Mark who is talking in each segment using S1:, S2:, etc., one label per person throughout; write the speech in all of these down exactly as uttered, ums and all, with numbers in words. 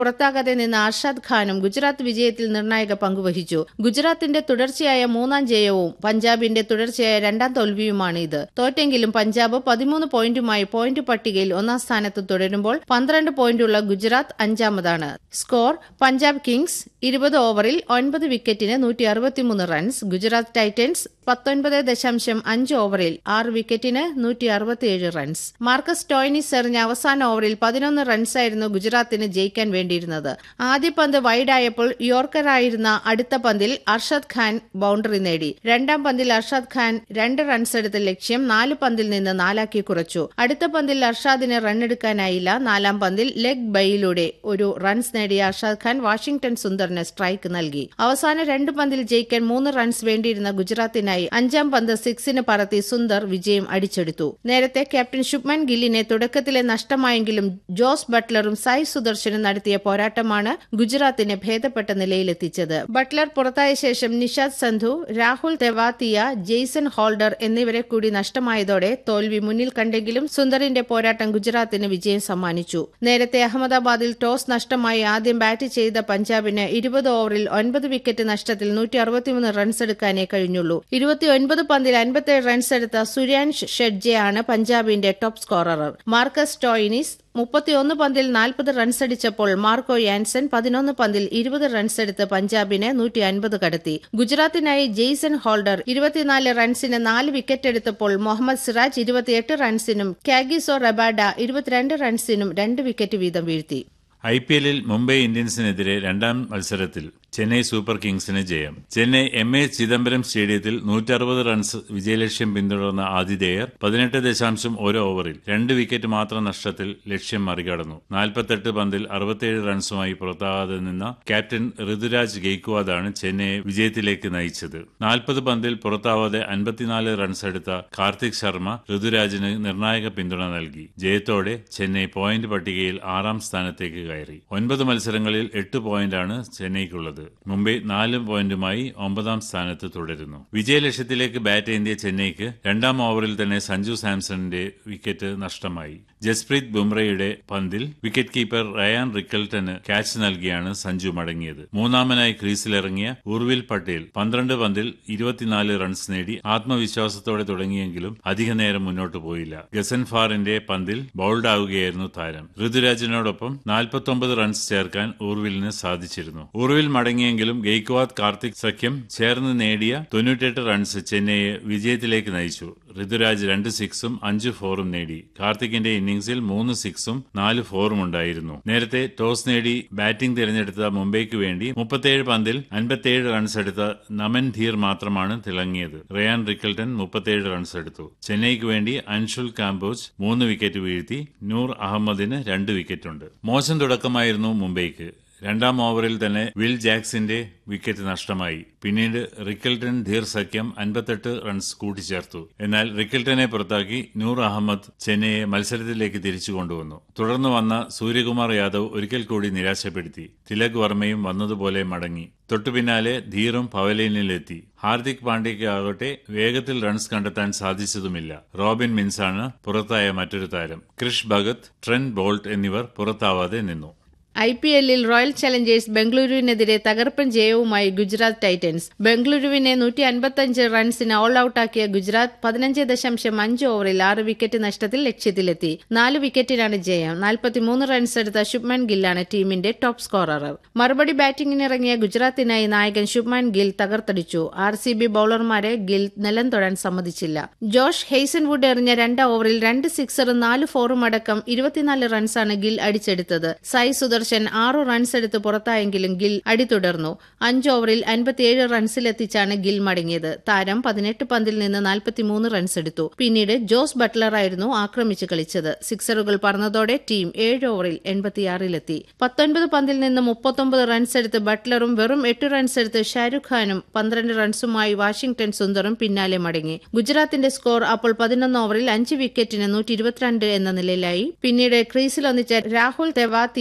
S1: പുറത്താകാതെ നിന്ന അർഷാദ് ഖാനും ഗുജറാത്ത് വിജയത്തിൽ നിർണായക പങ്കുവഹിച്ചു. ഗുജറാത്തിന്റെ തുടർച്ചയായ മൂന്നാം ജയവും പഞ്ചാബിന്റെ തുടർച്ചയായ രണ്ടാം തോൽവിയുമാണ് ഇത്. തോറ്റെങ്കിലും പഞ്ചാബ് പതിമൂന്ന് പോയിന്റുമായി പോയിന്റ് പട്ടികയിൽ ഒന്നാം സ്ഥാനത്ത് തുടരുമ്പോൾ പന്ത്രണ്ട് പോയിന്റുള്ള ഗുജറാത്ത് അഞ്ചാമതാണ്. സ്കോർ: പഞ്ചാബ് കിങ്സ് ഇരുപത് ഓവറിൽ ഒൻപത് വിക്കറ്റിന് നൂറ്റി അറുപത്തിമൂന്ന് റൺസ്. ഗുജറാത്ത് ടൈറ്റൻസ് പത്തൊൻപത് ദശാംശം അഞ്ച് ഓവറിൽ ആറ് വിക്കറ്റിന് നൂറ്റി അറുപത്തിയേഴ് റൺസ്. മാർക്കസ് സ്റ്റോയ്നിസ് എറിഞ്ഞ അവസാന ഓവറിൽ പതിനൊന്ന് റൺസായിരുന്നു ഗുജറാത്തിന് ജയിക്കാൻ വേണ്ടിയിരുന്നത്. ആദ്യ പന്ത് വൈഡായപ്പോൾ യോർക്കറായിരുന്ന അടുത്ത പന്തിൽ അർഷാദ് ഖാൻ ബൌണ്ടറി നേടി. രണ്ടാം പന്തിൽ അർഷാദ് ഖാൻ രണ്ട് റൺസ് എടുത്ത ലക്ഷ്യം നാല് പന്തിൽ നിന്ന് നാലാക്കി കുറച്ചു. അടുത്ത പന്തിൽ അർഷാദിന് റണ്ണെടുക്കാനായില്ല. നാലാം പന്തിൽ ലെഗ് ബൈയിലൂടെ ഒരു റൺസ് നേടിയ അർഷാദ് ഖാൻ വാഷിംഗ്ടൺ സുന്ദറിന് സ്ട്രൈക്ക് നൽകി. അവസാന രണ്ട് പന്തിൽ ജയിക്കാൻ മൂന്ന് റൺസ് വേണ്ടിയിരുന്ന ഗുജറാത്തിനായി അഞ്ചാം പന്ത് സിക്സിന് പറത്തി സുന്ദർ വിജയം അടിച്ചെടുത്തു. നേരത്തെ ക്യാപ്റ്റൻ ശുഭ്മാൻ ഗില്ലിനെ തുടക്കത്തിലെ നഷ്ടമായെങ്കിലും ജോസ് ബട്ട്ലറും സായ് സുദർശനും നടത്തിയ പോരാട്ടമാണ് ഗുജറാത്തിനെ ഭേദപ്പെട്ട നിലയിലെത്തിച്ചത്. ബട്ട്ലർ പുറത്തായ ശേഷം നിഷാദ് സന്ധു, രാഹുൽ തെവാത്തിയ, ജെയ്സൺ ഹോൾഡർ എന്നിവരെ കൂടി നഷ്ടമായതോടെ തോൽവി മുന്നിൽ കണ്ടെങ്കിലും സുന്ദറിന്റെ പോരാട്ടം ഗുജറാത്തിന് വിജയം സമ്മാനിച്ചു. നേരത്തെ അഹമ്മദാബാദിൽ ടോസ് നഷ്ടമായി ആദ്യം ബാറ്റ് ചെയ്ത പഞ്ചാബിന് ഇരുപത് ഓവറിൽ ഒൻപത് വിക്കറ്റ് നഷ്ടത്തിൽ നൂറ്റി അറുപത്തിമൂന്ന് റൺസ് എടുക്കാനേ കഴിഞ്ഞുള്ളൂ. ഇരുപത്തിയൊൻപത് പന്തിൽ അൻപത്തിയേഴ് റൺസ് എടുത്ത സുര്യാൻഷ് ഷെഡ്ജെയാണ് പഞ്ചാബിന്റെ ടോപ്പ് സ്കോറർ. മാർക്കസ് സ്റ്റോയ്നിസ് മുപ്പത്തിയൊന്ന് പന്തിൽ നാൽപ്പത് റൺസടിച്ചപ്പോൾ മാർക്കോ യാൻസൺ പതിനൊന്ന് പന്തിൽ ഇരുപത് റൺസെടുത്ത് പഞ്ചാബിന് നൂറ്റി അൻപത് കടത്തി. ഗുജറാത്തിനായി ജെയ്സൺ ഹോൾഡർ ഇരുപത്തിനാല് റൺസിന് നാല് വിക്കറ്റെടുത്തപ്പോൾ മുഹമ്മദ് സിറാജ് ഇരുപത്തിയെട്ട് റൺസിനും കാഗിസോ റബാഡ ഇരുപത്തിരണ്ട് റൺസിനും രണ്ട് വിക്കറ്റ് വീതം വീഴ്ത്തി.
S2: ഐ പി എല്ലിൽ മുംബൈ ഇന്ത്യൻസിനെതിരെ രണ്ടാം മത്സരത്തിൽ ചെന്നൈ സൂപ്പർ കിങ്സിന് ജയം. ചെന്നൈ എം എ ചിദംബരം സ്റ്റേഡിയത്തിൽ നൂറ്ററുപത് റൺസ് വിജയലക്ഷ്യം പിന്തുടർന്ന ആതിഥേയർ പതിനെട്ട് ദശാംശം ഒരു ഓവറിൽ രണ്ട് വിക്കറ്റ് മാത്രം നഷ്ടത്തിൽ ലക്ഷ്യം മറികടന്നു. നാൽപ്പത്തെട്ട് പന്തിൽ അറുപത്തിയേഴ് റൺസുമായി പുറത്താകാതെ നിന്ന ക്യാപ്റ്റൻ ഋതുരാജ് ഗെയ്ക്വാദാണ് ചെന്നൈയെ വിജയത്തിലേക്ക് നയിച്ചത്. നാൽപ്പത് പന്തിൽ പുറത്താവാതെ അൻപത്തിനാല് റൺസ് എടുത്ത കാർത്തിക് ശർമ്മ ഋതുരാജിന് നിർണായക പിന്തുണ നൽകി. ജയത്തോടെ ചെന്നൈ പോയിന്റ് പട്ടികയിൽ ആറാം സ്ഥാനത്തേക്ക് കയറി. ഒൻപത് മത്സരങ്ങളിൽ എട്ട് പോയിന്റാണ് ചെന്നൈക്കുള്ളത്. മുംബൈ നാല് പോയിന്റുമായി ഒമ്പതാം സ്ഥാനത്ത് തുടരുന്നു. വിജയലക്ഷ്യത്തിലേക്ക് ബാറ്റ് ചെയ്തിയ ചെന്നൈക്ക് രണ്ടാം ഓവറിൽ തന്നെ സഞ്ജു സാംസണിന്റെ വിക്കറ്റ് നഷ്ടമായി. ജസ്പ്രീത് ബുംറയുടെ പന്തിൽ വിക്കറ്റ് കീപ്പർ റയാൻ റിക്കൽട്ടന് ക്യാച്ച് നൽകിയാണ് സഞ്ജു മടങ്ങിയത്. മൂന്നാമനായി ക്രീസിലിറങ്ങിയ ഉർവിൽ പട്ടേൽ പന്ത്രണ്ട് പന്തിൽ ഇരുപത്തിനാല് റൺസ് നേടി ആത്മവിശ്വാസത്തോടെ തുടങ്ങിയെങ്കിലും അധികനേരം മുന്നോട്ട് പോയില്ല. ഗസൻഫാറിന്റെ പന്തിൽ ബൌൾഡാവുകയായിരുന്നു താരം. ഋതുരാജിനോടൊപ്പം നാൽപ്പത്തൊമ്പത് റൺസ് ചേർക്കാൻ ഉർവിലിന് സാധിച്ചിരുന്നു. ഉർവിൽ മടങ്ങിയെങ്കിലും ഗെയ്ക്വാദ് കാർത്തിക് സഖ്യം ചേർന്ന് നേടിയ തൊണ്ണൂറ്റെട്ട് റൺസ് ചെന്നൈയെ വിജയത്തിലേക്ക് നയിച്ചു. ഋതുരാജ് രണ്ട് സിക്സും അഞ്ച് ഫോറും നേടി. കാർത്തിക്കിന്റെ ഇന്നിംഗ്സിൽ മൂന്ന് സിക്സും നാല് ഫോറും ഉണ്ടായിരുന്നു. നേരത്തെ ടോസ് നേടി ബാറ്റിംഗ് തിരഞ്ഞെടുത്ത മുംബൈക്ക് വേണ്ടി മുപ്പത്തിയേഴ് പന്തിൽ അൻപത്തിയേഴ് റൺസ് എടുത്ത നമൻ ധീർ മാത്രമാണ് തിളങ്ങിയത്. റയാൻ റിക്കൽട്ടൺ മുപ്പത്തിയേഴ് റൺസ് എടുത്തു. ചെന്നൈക്ക് വേണ്ടി അൻഷുൽ കാംബോജ് മൂന്ന് വിക്കറ്റ് വീഴ്ത്തി. നൂർ അഹമ്മദിന് രണ്ട് വിക്കറ്റുണ്ട്. മോശം തുടക്കമായിരുന്നു മുംബൈക്ക്. രണ്ടാം ഓവറിൽ തന്നെ വിൽ ജാക്സിന്റെ വിക്കറ്റ് നഷ്ടമായി. പിന്നീട് റിക്കൽട്ടൺ ധീർ സഖ്യം അൻപത്തെട്ട് റൺസ് കൂട്ടിച്ചേർത്തു. എന്നാൽ റിക്കൽട്ടനെ പുറത്താക്കി നൂർ അഹമ്മദ് ചെന്നൈയെ മത്സരത്തിലേക്ക് തിരിച്ചു കൊണ്ടുവന്നു. തുടർന്ന് വന്ന സൂര്യകുമാർ യാദവ് ഒരിക്കൽ കൂടി നിരാശപ്പെടുത്തി. തിലക് വർമ്മയും വന്നതുപോലെ മടങ്ങി. തൊട്ടുപിന്നാലെ ധീറും പവലിയനിലെത്തി. ഹാർദിക് പാണ്ഡ്യയ്ക്ക് ആകട്ടെ വേഗത്തിൽ റൺസ് കണ്ടെത്താൻ സാധിച്ചതുമില്ല. റോബിൻ മിൻസാണ് പുറത്തായ മറ്റൊരു താരം. ക്രിഷ് ഭഗത്, ട്രെന്റ് ബോൾട്ട് എന്നിവർ പുറത്താവാതെ നിന്നു.
S1: ഐ പി എല്ലിൽ റോയൽ ചലഞ്ചേഴ്സ് ബംഗളൂരുവിനെതിരെ തകർപ്പൻ ജയവുമായി ഗുജറാത്ത് ടൈറ്റൻസ്. ബംഗളൂരുവിനെ നൂറ്റി അൻപത്തിയഞ്ച് റൺസിന് ഓൾ ഔട്ടാക്കിയ ഗുജറാത്ത് പതിനഞ്ച് ദശാംശം അഞ്ച് ഓവറിൽ ആറ് വിക്കറ്റ് നഷ്ടത്തിൽ ലക്ഷ്യത്തിലെത്തി. നാല് വിക്കറ്റിനാണ് ജയം. നാൽപ്പത്തിമൂന്ന് റൺസ് എടുത്ത ശുഭ്മാൻ ഗില്ലാണ് ടീമിന്റെ ടോപ്പ് സ്കോറർ. മറുപടി ബാറ്റിംഗിനിറങ്ങിയ ഗുജറാത്തിനായി നായകൻ Shubman Gill തകർത്തടിച്ചു. R C B ബൌളർമാരെ Gill നിലം തൊടാൻ സമ്മതിച്ചില്ല. ജോഷ് ഹെയ്സൻവുഡ് എറിഞ്ഞ രണ്ട് ഓവറിൽ രണ്ട് സിക്സറും നാല് ഫോറും അടക്കം ഇരുപത്തിനാല് റൺസാണ് ഗിൽ അടിച്ചെടുത്തത്. സായ് സുദർശൻ ആറു റൺസ് എടുത്ത് പുറത്തായെങ്കിലും ഗിൽ അടിതുടർന്നു. അഞ്ച് ഓവറിൽ അൻപത്തിയേഴ് റൺസിലെത്തിച്ചാണ് ഗിൽ മടങ്ങിയത്. താരം പതിനെട്ട് പന്തിൽ നിന്ന് നാൽപ്പത്തിമൂന്ന് റൺസ് എടുത്തു. പിന്നീട് ജോസ് ബട്ട്ലറായിരുന്നു ആക്രമിച്ച് കളിച്ചത്. സിക്സറുകൾ പറന്നതോടെ ടീം ഏഴ് ഓവറിൽ എൺപത്തിയാറിലെത്തി. പത്തൊൻപത് പന്തിൽ നിന്ന് മുപ്പത്തൊമ്പത് റൺസ് എടുത്ത് ബട്ട്ലറും വെറും എട്ട് റൺസ് എടുത്ത് ഷാരൂഖ് ഖാനും പന്ത്രണ്ട് റൺസുമായി വാഷിംഗ്ടൺ സുന്ദറും പിന്നാലെ മടങ്ങി. ഗുജറാത്തിന്റെ സ്കോർ അപ്പോൾ പതിനൊന്ന് ഓവറിൽ അഞ്ച് വിക്കറ്റിന് നൂറ്റി ഇരുപത്തിരണ്ട് എന്ന നിലയിലായി. പിന്നീട് ക്രീസിലൊന്നിച്ച രാഹുൽ തെവാത്തിയ,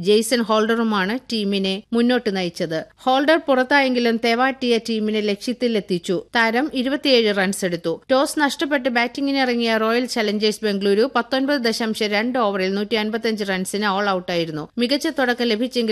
S1: ജെയ്സൺ ഹോൾഡറുമാണ് ടീമിനെ മുന്നോട്ട് നയിച്ചത്. ഹോൾഡർ പുറത്തായെങ്കിലും തെവാട്ടിയ ടീമിനെ ലക്ഷ്യത്തിലെത്തിച്ചു. താരം ഇരുപത്തിയേഴ് റൺസ് എടുത്തു. ടോസ് നഷ്ടപ്പെട്ട് ബാറ്റിംഗിനിറങ്ങിയ റോയൽ ചലഞ്ചേഴ്സ് ബംഗളൂരു പത്തൊൻപത് ദശാംശം രണ്ട് ഓവറിൽ നൂറ്റി അൻപത്തിയഞ്ച് റൺസിന് ഓൾ ഔട്ടായിരുന്നു. മികച്ച തുടക്കം ലഭിച്ചെങ്കിൽ